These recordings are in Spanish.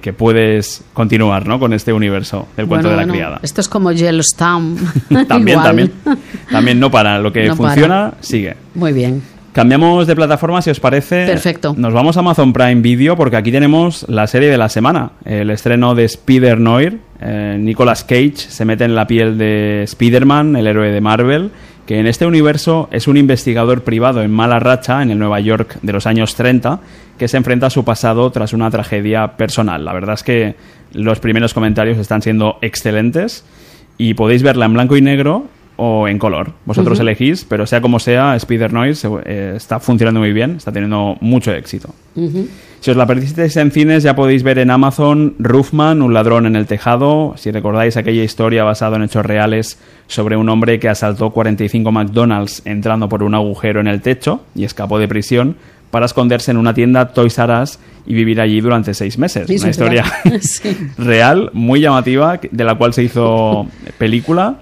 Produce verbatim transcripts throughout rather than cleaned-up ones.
que puedes continuar, ¿no?, con este universo del cuento bueno, de la bueno, criada. Esto es como Yellowstone. También, también. También no para. Lo que no funciona, para. Sigue. Muy bien. Cambiamos de plataforma, si os parece. Perfecto. Nos vamos a Amazon Prime Video porque aquí tenemos la serie de la semana. El estreno de Spider-Noir. Eh, Nicolas Cage se mete en la piel de Spider-Man, el héroe de Marvel, que en este universo es un investigador privado en mala racha en el Nueva York de los años treinta, que se enfrenta a su pasado tras una tragedia personal. La verdad es que los primeros comentarios están siendo excelentes y podéis verla en blanco y negro o en color. Vosotros uh-huh. elegís, pero sea como sea, Spider-Noir eh, está funcionando muy bien, está teniendo mucho éxito. Uh-huh. Si os la perdisteis en cines, ya podéis ver en Amazon Roofman, un ladrón en el tejado. Si recordáis aquella historia basada en hechos reales sobre un hombre que asaltó cuarenta y cinco McDonald's entrando por un agujero en el techo y escapó de prisión para esconderse en una tienda Toys R Us y vivir allí durante seis meses. Sí, una historia sí. real, muy llamativa, de la cual se hizo película.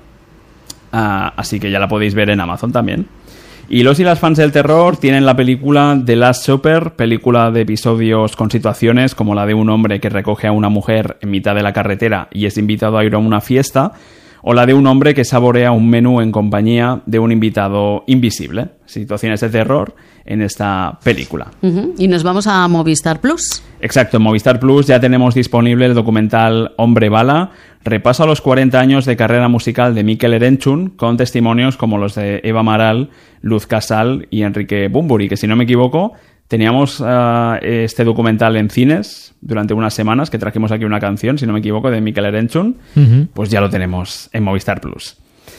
Uh, así que ya la podéis ver en Amazon también. Y los y las fans del terror tienen la película The Last Supper, película de episodios con situaciones como la de un hombre que recoge a una mujer en mitad de la carretera y es invitado a ir a una fiesta, o la de un hombre que saborea un menú en compañía de un invitado invisible. Situaciones de terror en esta película. Uh-huh. Y nos vamos a Movistar Plus. Exacto, en Movistar Plus ya tenemos disponible el documental Hombre Bala, repaso a los cuarenta años de carrera musical de Mikel Erenchun, con testimonios como los de Eva Maral, Luz Casal y Enrique Bunbury, que si no me equivoco teníamos uh, este documental en cines durante unas semanas, que trajimos aquí una canción, si no me equivoco, de Mikel Erenchun. Uh-huh. Pues ya lo tenemos en Movistar Plus.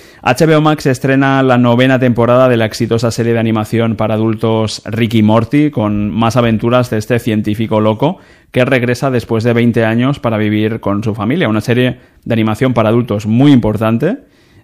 H B O Max estrena la novena temporada de la exitosa serie de animación para adultos Rick y Morty, con más aventuras de este científico loco que regresa después de veinte años para vivir con su familia. Una serie de animación para adultos muy importante,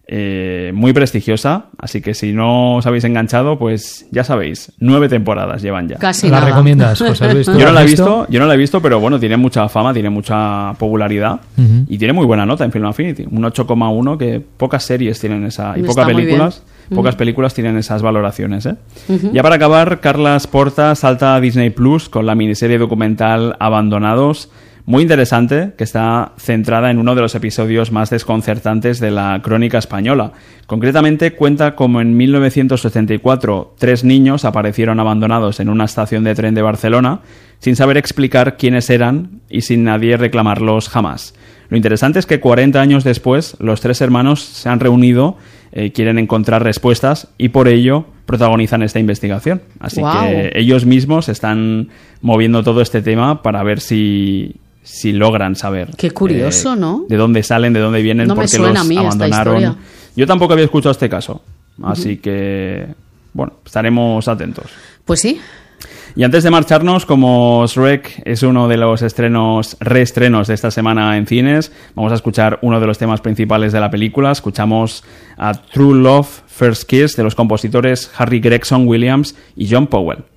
eh, muy prestigiosa, así que si no os habéis enganchado, pues ya sabéis, nueve temporadas llevan ya. Casi ¿La nada. recomiendas, José Luis? Yo no la he visto, yo no la he visto, pero bueno, tiene mucha fama, tiene mucha popularidad uh-huh. y tiene muy buena nota en Film Affinity, un ocho coma uno, que pocas series tienen esa, y Está pocas películas, pocas uh-huh. películas tienen esas valoraciones, ¿eh? Uh-huh. Ya para acabar, Carlas Porta salta a Disney Plus con la miniserie documental Abandonados, muy interesante, que está centrada en uno de los episodios más desconcertantes de la crónica española. Concretamente cuenta cómo en mil novecientos setenta y cuatro tres niños aparecieron abandonados en una estación de tren de Barcelona sin saber explicar quiénes eran y sin nadie reclamarlos jamás. Lo interesante es que cuarenta años después los tres hermanos se han reunido, eh, quieren encontrar respuestas y por ello protagonizan esta investigación. Así wow. que ellos mismos están moviendo todo este tema para ver si... si logran saber. Qué curioso, eh, ¿no? De dónde salen, de dónde vienen, no por qué los abandonaron. Yo tampoco había escuchado este caso, así uh-huh. que, bueno, estaremos atentos. Pues sí. Y antes de marcharnos, como Shrek es uno de los estrenos, reestrenos de esta semana en cines, vamos a escuchar uno de los temas principales de la película. Escuchamos a True Love, First Kiss, de los compositores Harry Gregson Williams y John Powell.